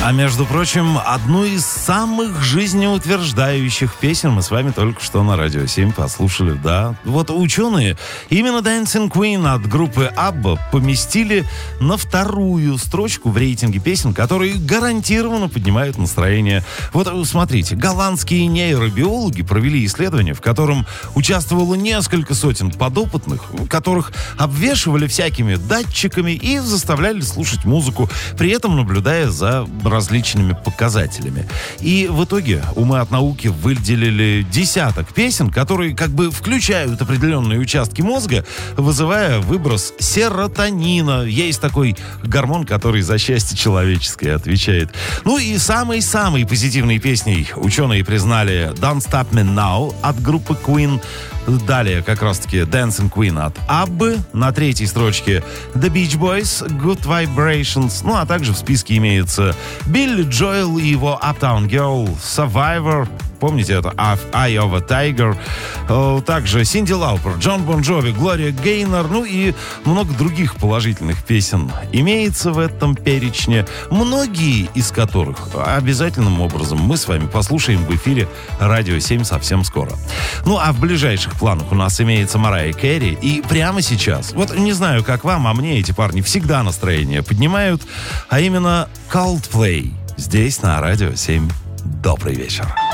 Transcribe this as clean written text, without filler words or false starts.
А между прочим, одну из самых жизнеутверждающих песен мы с вами только что на Радио 7 послушали, да. Вот ученые именно Dancing Queen от группы ABBA поместили на вторую строчку в рейтинге песен, которые гарантированно поднимают настроение. Вот смотрите, голландские нейробиологи провели исследование, в котором участвовало несколько сотен подопытных, которых обвешивали всякими датчиками и заставляли слушать музыку, при этом наблюдая за различными показателями. И в итоге умы от науки выделили десяток песен, которые как бы включают определенные участки мозга, вызывая выброс серотонина. Есть такой гормон, который за счастье человеческое отвечает. Ну и самой-самой позитивной песней ученые признали Don't Stop Me Now от группы Queen. Далее как раз-таки Dancing Queen от ABBA. На третьей строчке The Beach Boys, Good Vibrations. Ну а также в списке имеется Билли Джоэл и его Uptown Girl, Survivor. Помните, это Eye of a Tiger. Также Синди Лаупер, Джон Бон Джови, Глория Гейнор, ну и много других положительных песен имеется в этом перечне, многие из которых обязательным образом мы с вами послушаем в эфире Радио 7 совсем скоро. Ну а в ближайших планах у нас имеется Марайя Кэрри, и прямо сейчас, вот не знаю, как вам, а мне эти парни всегда настроение поднимают, а именно Coldplay здесь на Радио 7. Добрый вечер.